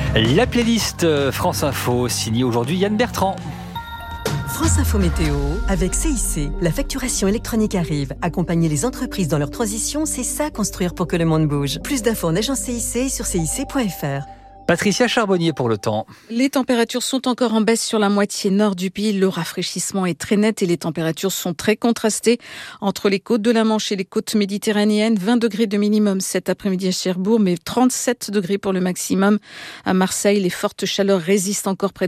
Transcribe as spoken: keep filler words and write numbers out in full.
La playlist France Info, signée aujourd'hui Yann Bertrand. France Info Météo, avec C I C. La facturation électronique arrive. Accompagner les entreprises dans leur transition, c'est ça construire pour que le monde bouge. Plus d'infos en agence C I C sur C I C point F R. Patricia Charbonnier pour le temps. Les températures sont encore en baisse sur la moitié nord du pays. Le rafraîchissement est très net et les températures sont très contrastées entre les côtes de la Manche et les côtes méditerranéennes. vingt degrés de minimum cet après-midi à Cherbourg, mais trente-sept degrés pour le maximum à Marseille. Les fortes chaleurs résistent encore près